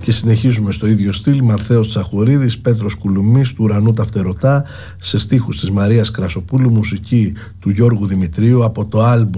Και συνεχίζουμε στο ίδιο στυλ. Μαρθέος Τσαχουρίδης, Πέτρος Κουλουμής, του Ουρανού τα Φτερωτά, σε στίχους της Μαρίας Κρασοπούλου, μουσική του Γιώργου Δημητρίου, από το άλμπουμ